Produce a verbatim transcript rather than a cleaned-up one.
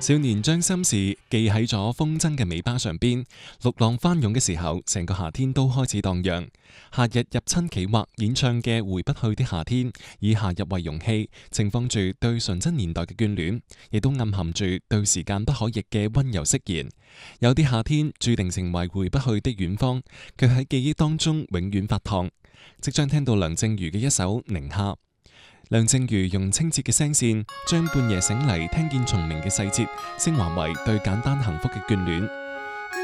少年將心事記喺咗風箏嘅尾巴上邊，陸浪翻湧嘅時候，成個夏天都開始蕩漾。夏日入侵企劃演唱嘅《回不去的夏天》，以夏日為容器，盛放住對純真年代嘅眷戀，亦都暗含住對時間不可逆嘅溫柔釋言。有啲夏天注定成為回不去的遠方，卻喺記憶當中永遠發燙。即將聽到梁靜茹嘅一首《寧夏》。梁靜茹用清澈嘅聲線，將半夜醒嚟聽見蟲鳴嘅細節，升華為對簡單幸福嘅眷戀。